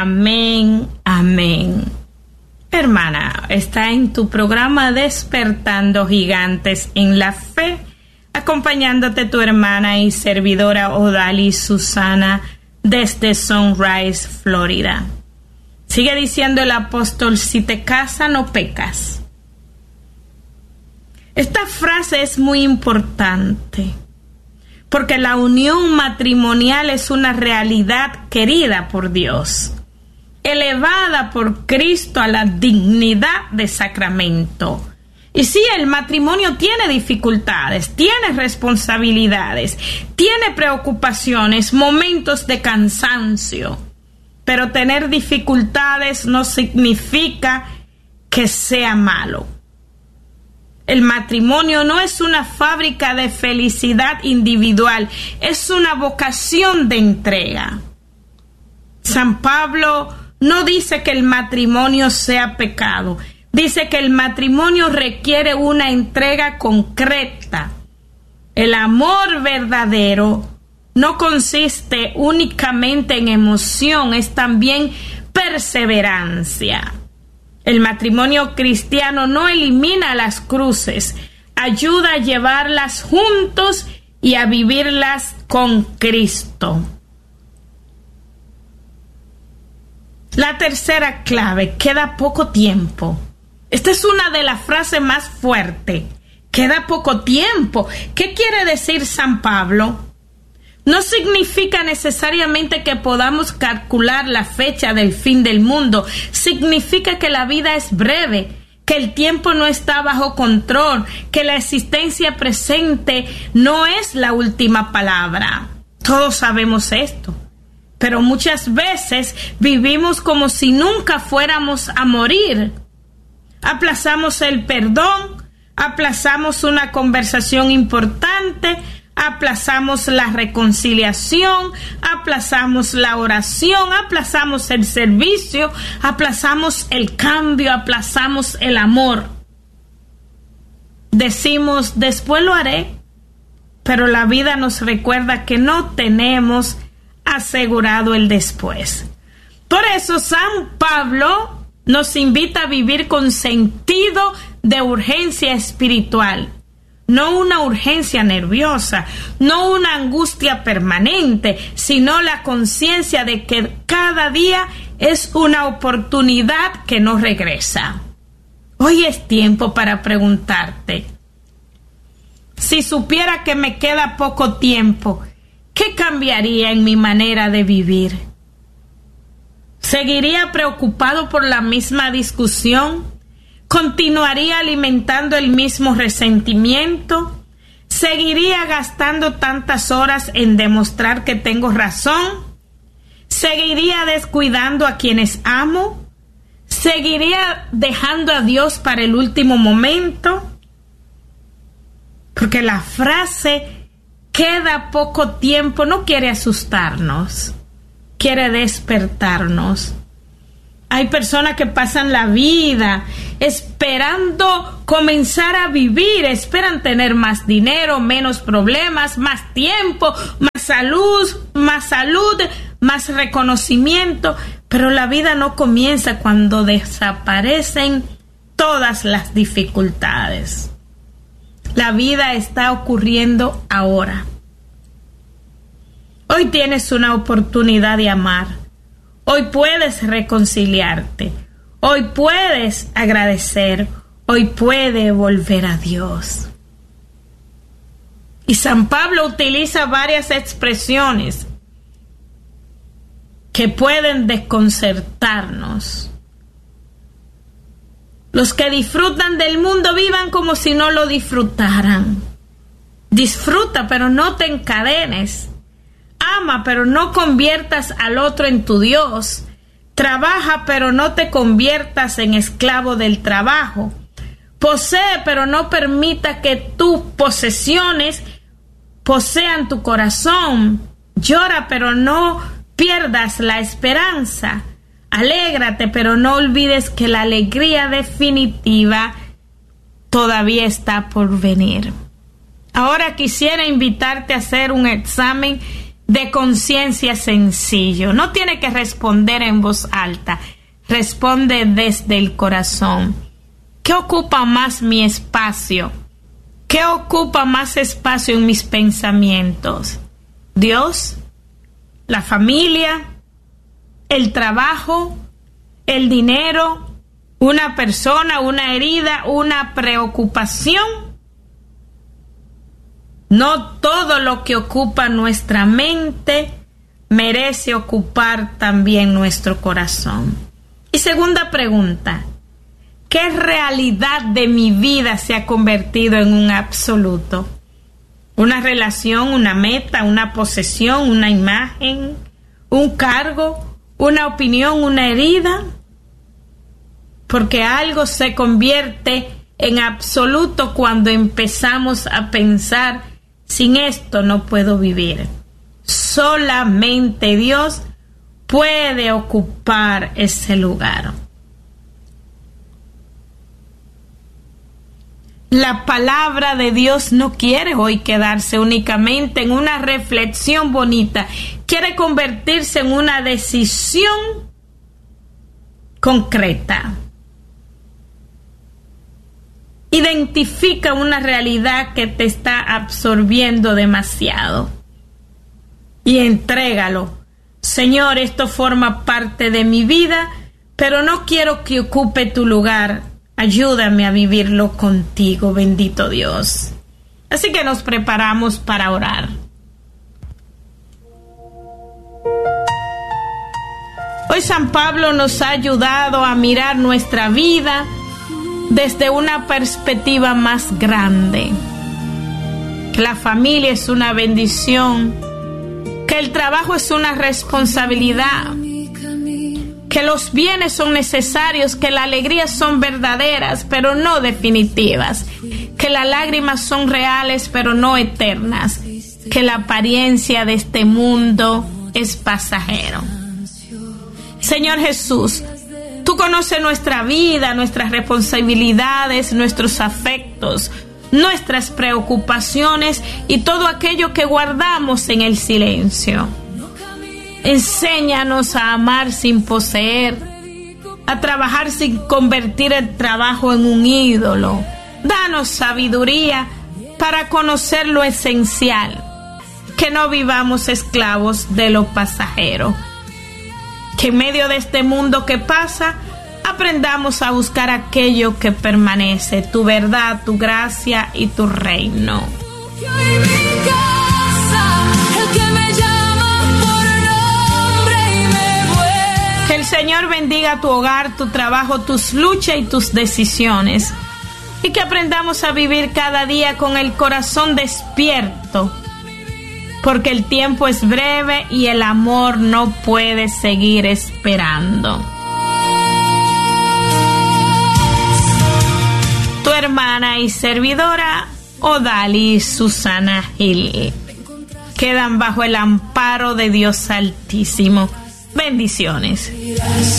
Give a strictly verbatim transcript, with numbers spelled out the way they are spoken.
Amén, amén. Hermana, está en tu programa Despertando Gigantes en la Fe, acompañándote tu hermana y servidora Odalis Susana desde Sunrise, Florida. Sigue diciendo el apóstol: si te casas, no pecas. Esta frase es muy importante porque la unión matrimonial es una realidad querida por Dios, elevada por Cristo a la dignidad de sacramento. Y sí, el matrimonio tiene dificultades, tiene responsabilidades, tiene preocupaciones, momentos de cansancio, pero tener dificultades no significa que sea malo. El matrimonio no es una fábrica de felicidad individual, es una vocación de entrega. San Pablo no dice que el matrimonio sea pecado, dice que el matrimonio requiere una entrega concreta. El amor verdadero no consiste únicamente en emoción, es también perseverancia. El matrimonio cristiano no elimina las cruces, ayuda a llevarlas juntos y a vivirlas con Cristo. La tercera clave: queda poco tiempo. Esta es una de las frases más fuertes. Queda poco tiempo. ¿Qué quiere decir San Pablo? No significa necesariamente que podamos calcular la fecha del fin del mundo. Significa que la vida es breve, que el tiempo no está bajo control, que la existencia presente no es la última palabra. Todos sabemos esto. Pero muchas veces vivimos como si nunca fuéramos a morir. Aplazamos el perdón, aplazamos una conversación importante, aplazamos la reconciliación, aplazamos la oración, aplazamos el servicio, aplazamos el cambio, aplazamos el amor. Decimos, después lo haré, pero la vida nos recuerda que no tenemos asegurado el después. Por eso San Pablo nos invita a vivir con sentido de urgencia espiritual, no una urgencia nerviosa, no una angustia permanente, sino la conciencia de que cada día es una oportunidad que no regresa. Hoy es tiempo para preguntarte: si supiera que me queda poco tiempo, ¿qué cambiaría en mi manera de vivir? ¿Seguiría preocupado por la misma discusión? ¿Continuaría alimentando el mismo resentimiento? ¿Seguiría gastando tantas horas en demostrar que tengo razón? ¿Seguiría descuidando a quienes amo? ¿Seguiría dejando a Dios para el último momento? Porque la frase "queda poco tiempo" no quiere asustarnos, quiere despertarnos. Hay personas que pasan la vida esperando comenzar a vivir, esperan tener más dinero, menos problemas, más tiempo, más salud, más salud, más reconocimiento, pero la vida no comienza cuando desaparecen todas las dificultades. La vida está ocurriendo ahora. Hoy tienes una oportunidad de amar. Hoy puedes reconciliarte. Hoy puedes agradecer. Hoy puedes volver a Dios. Y San Pablo utiliza varias expresiones que pueden desconcertarnos. Los que disfrutan del mundo vivan como si no lo disfrutaran. Disfruta, pero no te encadenes. Ama, pero no conviertas al otro en tu Dios. Trabaja, pero no te conviertas en esclavo del trabajo. Posee, pero no permita que tus posesiones posean tu corazón. Llora, pero no pierdas la esperanza. Alégrate, pero no olvides que la alegría definitiva todavía está por venir. Ahora quisiera invitarte a hacer un examen de conciencia sencillo. No tiene que responder en voz alta. Responde desde el corazón. ¿Qué ocupa más mi espacio? ¿Qué ocupa más espacio en mis pensamientos? ¿Dios? ¿La familia? ¿El trabajo? ¿El dinero? ¿Una persona? ¿Una herida? ¿Una preocupación? No todo lo que ocupa nuestra mente merece ocupar también nuestro corazón. Y segunda pregunta, ¿qué realidad de mi vida se ha convertido en un absoluto? ¿Una relación, una meta, una posesión, una imagen, un cargo, una opinión, una herida? Porque algo se convierte en absoluto cuando empezamos a pensar, sin esto no puedo vivir. Solamente Dios puede ocupar ese lugar. La palabra de Dios no quiere hoy quedarse únicamente en una reflexión bonita. Quiere convertirse en una decisión concreta. Identifica una realidad que te está absorbiendo demasiado y entrégalo. Señor, esto forma parte de mi vida, pero no quiero que ocupe tu lugar. Ayúdame a vivirlo contigo, bendito Dios. Así que nos preparamos para orar. Hoy San Pablo nos ha ayudado a mirar nuestra vida desde una perspectiva más grande. Que la familia es una bendición, que el trabajo es una responsabilidad, que los bienes son necesarios, que las alegrías son verdaderas, pero no definitivas, que las lágrimas son reales, pero no eternas, que la apariencia de este mundo es pasajero. Señor Jesús, tú conoces nuestra vida, nuestras responsabilidades, nuestros afectos, nuestras preocupaciones y todo aquello que guardamos en el silencio. Enséñanos a amar sin poseer, a trabajar sin convertir el trabajo en un ídolo. Danos sabiduría para conocer lo esencial, que no vivamos esclavos de lo pasajero. Que en medio de este mundo que pasa, aprendamos a buscar aquello que permanece, tu verdad, tu gracia y tu reino. Que el Señor bendiga tu hogar, tu trabajo, tus luchas y tus decisiones. Y que aprendamos a vivir cada día con el corazón despierto. Porque el tiempo es breve y el amor no puede seguir esperando. Tu hermana y servidora, Odalis Susana Gil, quedan bajo el amparo de Dios Altísimo. Bendiciones.